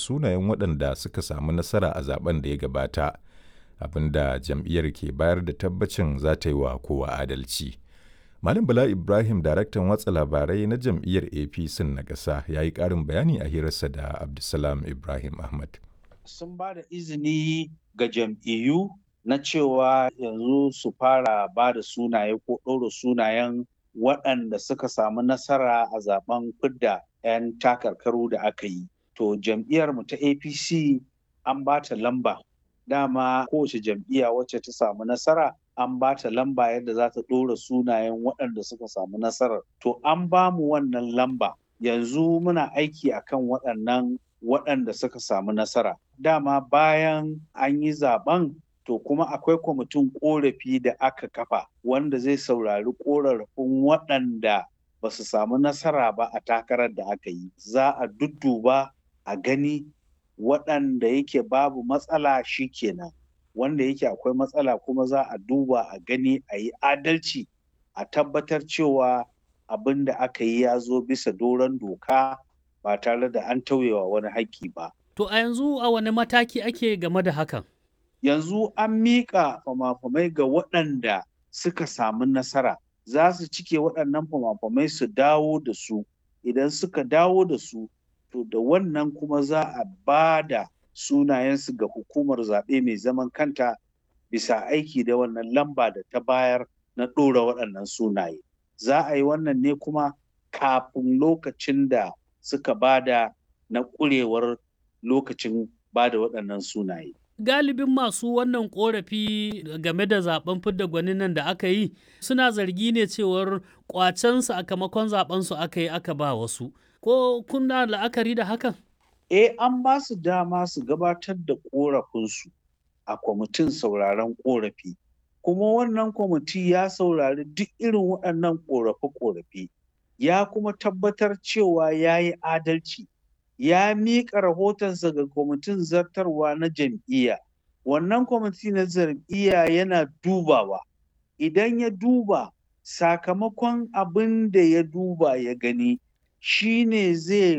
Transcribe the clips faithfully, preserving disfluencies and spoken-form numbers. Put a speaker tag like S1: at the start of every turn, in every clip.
S1: sunayen waɗanda suka samu nasara a zaben da ya gabata, abinda jam'iyyar ke bayar da tabbacin za ta yi wa kowa adalci. Malam Bala Ibrahim, daraktan watsa labarai na jam'iyyar A P C na ƙasa, ya yi ƙarin bayani a hirarsa da Abdulsalam Ibrahim Ahmad.
S2: Sun ba da izini ga jam'iyyu na cewa yanzu su fara ba da sunaye ko ɗora sunayen waɗanda suka samu nasara a zaben fidda 'yan takarkaru da aka yi. To jam'iyyar mu ta A P C an ba ta lamba. Dama kowace jam'iyya wacce ta samu nasara an ba ta lamba yadda za ta ɗora sunayen waɗanda suka samu nasarar. To an ba mu wannan lamba. Yanzu muna aiki akan waɗannan waɗanda suka samu nasara. Dama bayan an yi zaben to kuma akwai kwamitin ƙorafi da aka kafa wanda zai saurari ƙorafin waɗanda ba su samu nasara ba a takarar da aka yi. Za a dudduba a gani waɗanda yake babu matsala shi kenan, wanda yake akwai matsala kuma za a duba a gani a yi adalci a tabbatar cewa abin da aka yi ya zo bisa doron doka ba tare da an tauyewa wani haƙƙi ba.
S3: To a yanzu a wani mataki ake game da hakan?
S2: Yanzu an miƙa fama-famai ga waɗanda suka samu nasara. Za su cike waɗannan fama-famai su dawo da su. Idan suka dawo da su, to da wannan kuma za a ba da sunayensu ga hukumar zaɓe mai zaman kanta bisa aiki da wannan lamba da ta bayar na ɗora waɗannan sunaye. Za a yi wannan ne kuma kafin lokacin da suka bada na ƙurewar lokacin bada waɗannan sunaye.
S3: Galibin masu wannan ƙorafi game da zaben fidda gwanin nan da aka yi suna zargi ne cewar ƙwacen sakamakon zaben su aka yi aka ba wasu. Ko kuna la'akari da hakan?
S2: Eh, an ba su dama su gabatar da ƙorafinsu a kwamitin sauraron ƙorafi. Kuma wannan kwamiti ya saurari duk irin waɗannan ƙorafe-ƙorafe. Ya kuma tabbatar cewa ya yi adalci. Ya miƙa rahotonsa ga kwamitin zartarwa na jam'iyya. Wannan kwamiti na jam'iyya yana dubawa. Idan ya duba sakamakon abin da ya duba ya gani shi ne zai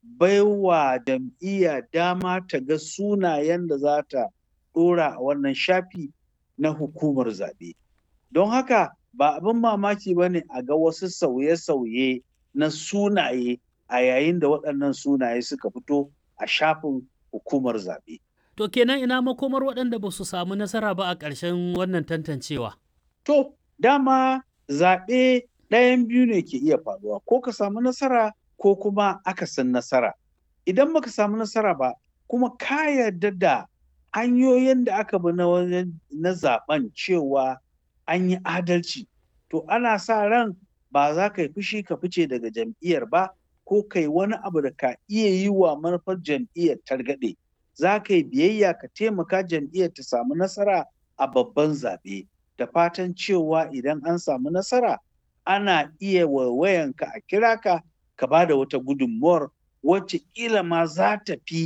S2: baiwa jam'iyya dama ta ga sunayen da za ta ɗora a wannan shafi na hukumar zaɓe. Don haka ba abin mamaki ba ne a ga wasu sauye-sauye na sunaye a yayin da waɗannan sunaye suka fito a shafin hukumar zaɓe.
S3: To kenan ina makomar waɗanda ba su samu nasara ba a ƙarshen wannan tantancewa?
S2: To, dama zaɓe ɗayan biyu ne ke iya faruwa, ko ka samu nasara ko kuma akasin nasara. Idan baka samu nasara ba, kuma ka yarda da hanyoyin da aka bi na zaɓen cewa an yi adalci, to ana sa ran ba za ka yi fushi ka fice daga jam'iyyar ba, ko kai wani abu da ka iya yi wa manufar jam'iyyar targaɗe. Za ka yi biyayya ka taimaka jam'iyyar ta samu nasara a babban zaɓe. Da fatan cewa idan an samu nasara, ana iya waiwayanka a kira ka, ka ba da wata gudunmuwar wacce ƙila ma za ta fi